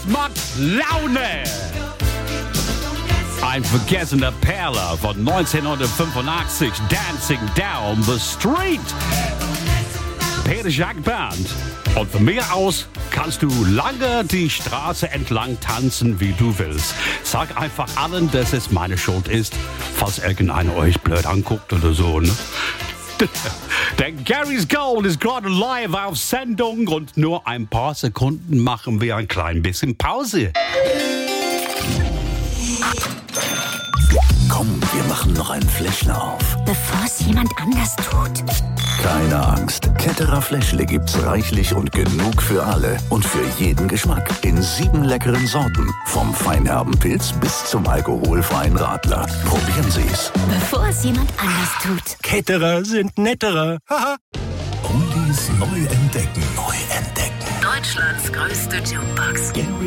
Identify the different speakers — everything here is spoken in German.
Speaker 1: macht Laune. Ein vergessener Perler von 1985, Dancing Down the Street. Peter Jacques Band. Und von mir aus kannst du lange die Straße entlang tanzen, wie du willst. Sag einfach allen, dass es meine Schuld ist, falls irgendeiner euch blöd anguckt oder so, ne? Denn Gary's Gold ist gerade live auf Sendung und nur ein paar Sekunden machen wir ein klein bisschen Pause.
Speaker 2: Komm, wir machen noch einen Fläschler auf.
Speaker 3: Bevor es jemand anders tut.
Speaker 2: Keine Angst, Ketterer Fläschle gibt's reichlich und genug für alle und für jeden Geschmack. In 7 leckeren Sorten, vom feinherben Pilz bis zum alkoholfreien Radler. Probieren Sie's.
Speaker 3: Bevor es jemand anders tut.
Speaker 4: Ketterer sind netterer. Haha.
Speaker 2: Oldies neu entdecken.
Speaker 3: Deutschlands größte Jukebox.
Speaker 2: Gary